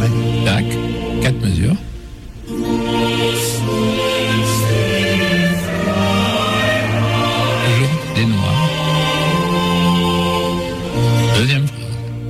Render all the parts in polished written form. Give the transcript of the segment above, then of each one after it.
Tac, 4 mesures. Toujours des noirs. Deuxième phrase.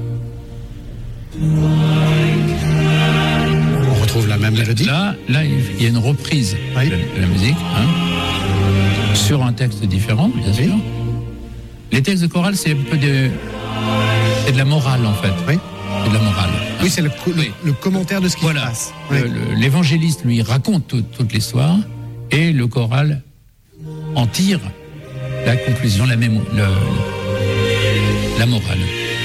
On retrouve la même mélodie. Là, il y a une reprise de la musique, sur un texte différent, bien sûr. Les textes de chorale, c'est un peu c'est de la morale, en fait. Oui. C'est de la morale. Oui, c'est le commentaire de ce qui se passe. Oui. L'évangéliste, lui, raconte toute l'histoire, et le choral en tire la conclusion, la morale.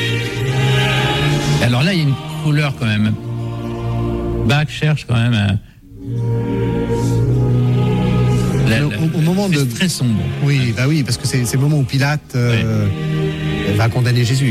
Alors là, il y a une couleur quand même. Bach cherche quand même au moment c'est très sombre. Oui, bah oui, parce que c'est le moment où Pilate va condamner Jésus.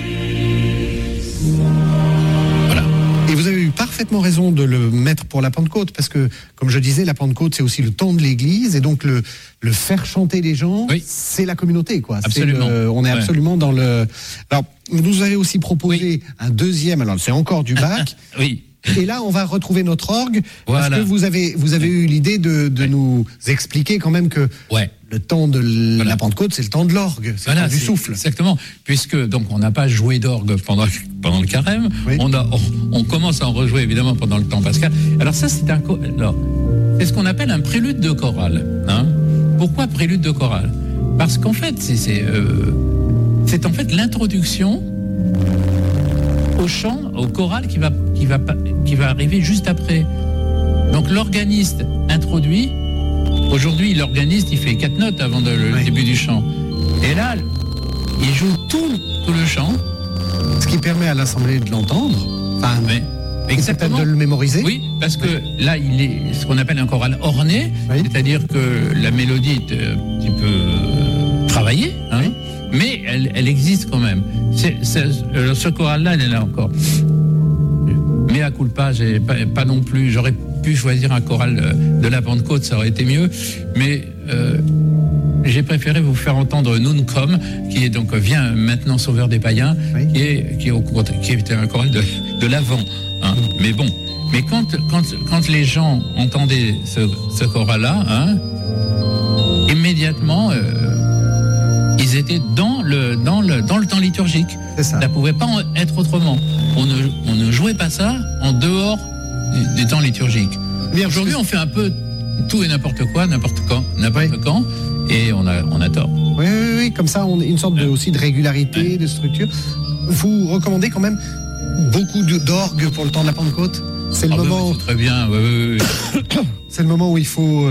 Voilà. Et vous avez eu parfaitement raison de le mettre pour la Pentecôte, parce que, comme je disais, la Pentecôte, c'est aussi le temps de l'Église, et donc le faire chanter les gens, c'est la communauté, quoi. Absolument. On est absolument dans le... Alors, vous nous avez aussi proposé un deuxième, alors c'est encore du Bach. Oui. Et là, on va retrouver notre orgue, voilà. Parce que vous avez eu l'idée de nous expliquer quand même que le temps de la Pentecôte, c'est le temps de l'orgue, c'est le temps du souffle. Exactement, puisque donc on n'a pas joué d'orgue pendant le carême, on commence à en rejouer évidemment pendant le temps pascal. Alors ça, c'est ce qu'on appelle un prélude de chorale. Pourquoi prélude de chorale? Parce qu'en fait, c'est en fait l'introduction au chant, au choral qui va arriver juste après. Donc l'organiste introduit. Aujourd'hui, l'organiste, il fait 4 notes avant le début du chant. Et là, il joue tout le chant. Ce qui permet à l'Assemblée de l'entendre. Enfin, exactement. Peut-être de le mémoriser. Oui, parce que là, il est ce qu'on appelle un choral orné, c'est-à-dire que la mélodie est un petit peu travaillée, mais elle existe quand même. Ce choral-là, elle est là encore. Mais à culpa, j'ai pas non plus. J'aurais pu choisir un choral de la Pentecôte, ça aurait été mieux. Mais j'ai préféré vous faire entendre Nunquam, qui est donc Viens maintenant sauveur des païens, qui était un choral de l'Avent. Mais bon, mais quand les gens entendaient ce choral-là, immédiatement. Ils étaient dans le temps liturgique. Ça ne pouvait pas être autrement. On ne jouait pas ça en dehors du temps liturgique. Aujourd'hui, on fait un peu tout et n'importe quoi, n'importe quand, et on a tort. Oui, comme ça, on a une sorte aussi de régularité, de structure. Vous recommandez quand même beaucoup d'orgue pour le temps de la Pentecôte? C'est le moment. Très bien. Oui. C'est le moment où il faut.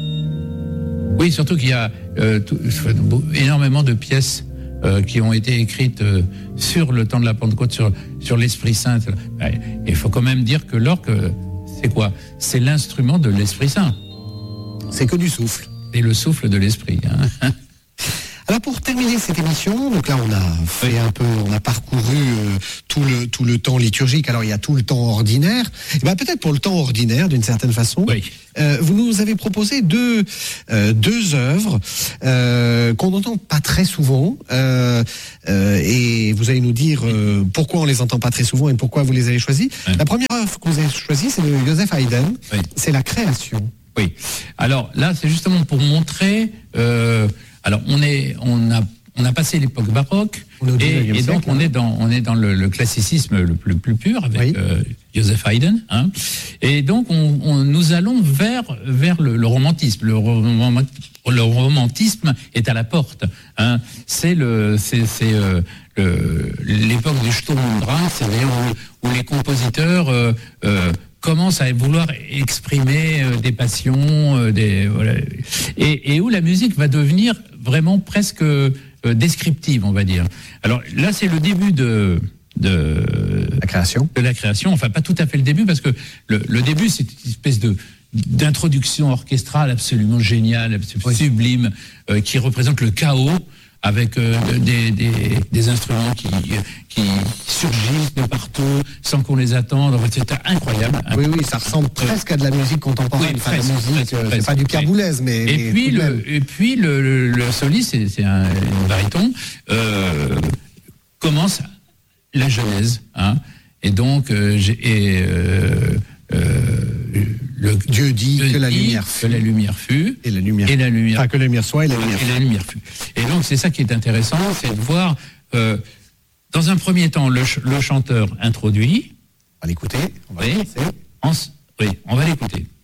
Oui, surtout qu'il y a énormément de pièces qui ont été écrites sur le temps de la Pentecôte, sur l'Esprit Saint. Il faut quand même dire que l'orgue, c'est quoi? C'est l'instrument de l'Esprit Saint. C'est que du souffle. Et le souffle de l'Esprit. Alors pour terminer cette émission, donc là on a fait on a parcouru tout le temps liturgique. Alors il y a tout le temps ordinaire. Et ben peut-être pour le temps ordinaire d'une certaine façon. Vous nous avez proposé deux œuvres qu'on n'entend pas très souvent. Et vous allez nous dire pourquoi on les entend pas très souvent et pourquoi vous les avez choisis. La première œuvre que vous avez choisie, c'est de Joseph Haydn. C'est la Création. Oui. Alors là, c'est justement pour montrer. Alors on a passé l'époque baroque et donc on est dans le classicisme le plus pur avec Joseph Haydn. Et donc nous allons vers le romantisme. Le romantisme est à la porte. C'est l'époque du Sturm und Drang, c'est-à-dire où les compositeurs commence à vouloir exprimer des passions, et où la musique va devenir vraiment presque descriptive, on va dire. Alors là, c'est le début de la création. De la création, enfin pas tout à fait le début, parce que le début, c'est une espèce d'introduction orchestrale absolument géniale, absolument sublime, qui représente le chaos, avec des instruments qui surgissent de partout sans qu'on les attende. C'est incroyable. Oui, ça ressemble presque à de la musique contemporaine. C'est pas du Kerboulez, mais... Et puis le soliste, c'est un baryton, commence la Genèse. Et donc, Dieu dit que la lumière fut. Que la lumière fut. Et la lumière. Enfin, que la lumière soit et la lumière fut. Et la lumière fut. Et donc, c'est ça qui est intéressant, c'est de voir, dans un premier temps, le chanteur introduit. On va l'écouter. Oui, on va l'écouter.